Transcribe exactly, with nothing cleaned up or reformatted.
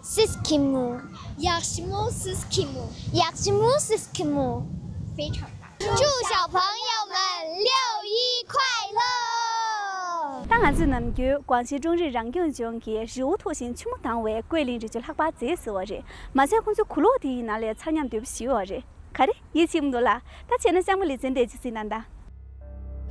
Siskimu. Yakshimu Siskimu. Yakshimu Siskimu. 非常棒！ 祝小朋友们六一快乐！ 当然，只能够广西中日让用中嘅柔土性曲目单位桂林这就黑把这是我这，马上工作苦劳的那里参加对不起我这，看的一起唔多啦，他前头项目里真的就是难的。